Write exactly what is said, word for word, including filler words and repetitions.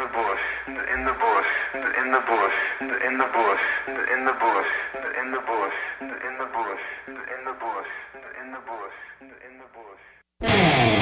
bush, in the bush, in the bush, in the bush, in the bush, in the bush, in the bush, in the bush, in the bush, in the bush, in the bush.